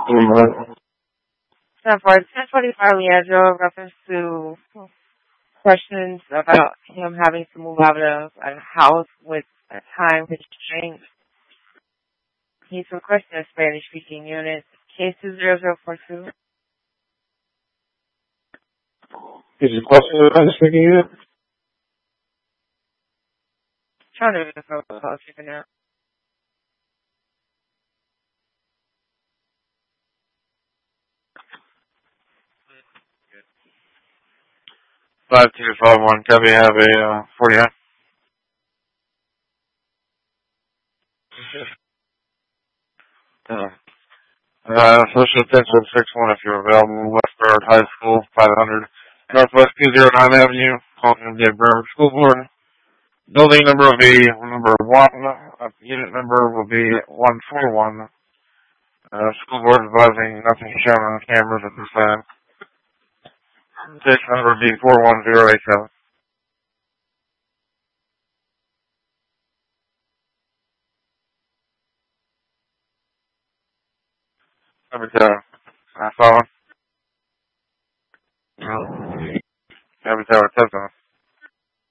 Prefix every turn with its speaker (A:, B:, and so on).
A: So for 1025 Leandro, reference to questions about him having to move out of a house with a time constraint. He's requesting a Spanish-speaking unit. Case 20042.
B: He's requesting a Spanish-speaking unit?
A: Trying to refer to call chicken out.
B: Five two five one. Copy. Have a 49. Social attention 61 if you're available. West Broward High School, 500 Northwest 209 Avenue. Calling the Broward School Board. Building number will be number 1. Unit number will be 141. School Board advising nothing shown on cameras at this time. Case number will be 41087. Number 2. Follow.